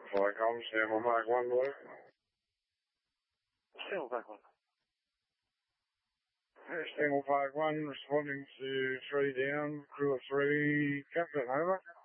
Flycom, Samuel Mike 1 Blue. Samuel Mike 1. Hey, Samuel 5-1, responding to 3 down, crew of 3, Captain, over.